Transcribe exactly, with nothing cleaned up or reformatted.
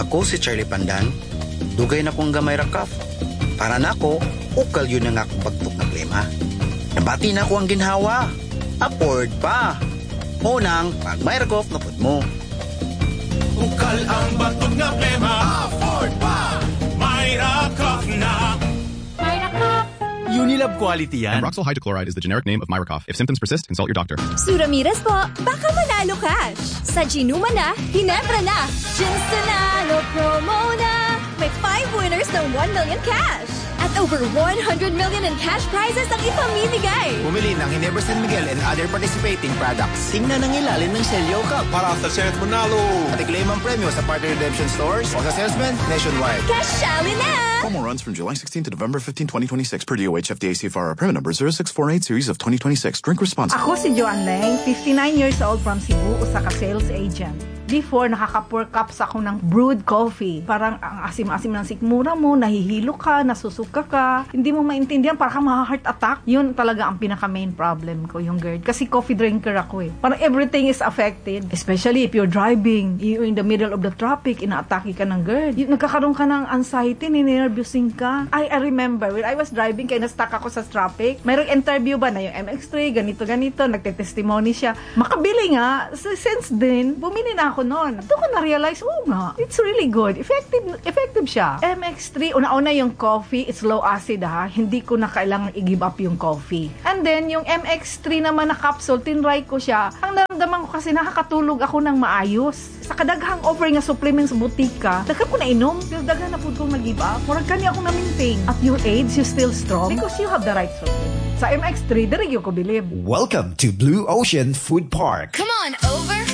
Ako si Charlie Pandan, dugay na kong gamay ra cough. Para na ako, ukal yun ang akong pagtuk na plema. Nabati na ko ang ginhawa. Afford pa. Unang, pag may ra cough na pud mo. Ukal ang batok nga plema. Afford pa. May ra cough na. Myra Cough. Unilab quality yan. And Roxol Hydrochloride is the generic name of Myracough. If symptoms persist, consult your doctor. Su Ramirez po, baka manalo cash. Sa Ginuma na, Hinebra na, Ginstanalo promo na. May five winners ng one million cash. At over one hundred million in cash prizes ang ipamimigay. Bumili ng Ginebra San Miguel and other participating products. Tingnan ang ilalim ng Celio Cup. Para sa chance manalo. At i-claim ang premyo sa partner redemption stores o sa salesman nationwide. Cashali na! Promo runs from July sixteenth to November fifteenth, twenty twenty-six per D O H F D A C F R. Permit number zero six four eight series of twenty twenty-six. Drink responsibly. Ako si Joanne Leng, fifty-nine years old from Cebu, usa ka sales agent. Before, nakaka-four cups ako ng brewed coffee. Parang ang asim-asim ng sikmura mo, nahihilo ka, nasusuka ka, hindi mo maintindihan, parang ma-heart attack. Yun talaga ang pinaka-main problem ko, yung GERD. Kasi coffee drinker ako eh. Parang everything is affected. Especially if you're driving, you're in the middle of the traffic, ina-atake ka ng GERD. Yung, nagkakaroon ka ng anxiety, ninervousin ka. I, I remember, when I was driving, kaya na-stuck ako sa traffic, mayroong interview ba na yung M X three, ganito-ganito, nagte-testimony siya. Makabili nga, since then, bumili na ako noon. At doon ko na-realize, oh nga, it's really good. Effective effective siya. M X three, una-una yung coffee, it's low acid ha. Hindi ko na kailangan i-give up yung coffee. And then, yung M X three naman na capsule, tinry ko siya. Ang naramdaman ko kasi nakakatulog ako ng maayos. Sa kadaghang offer nga supplements sa butika, daghan ko na inom. Pero daghan na po kong nag-give up. Murag kani ako na-maintain. At your age, you still strong because you have the right supplement. Sa M X three, diri ko believe. Welcome to Blue Ocean Food Park. Come on over.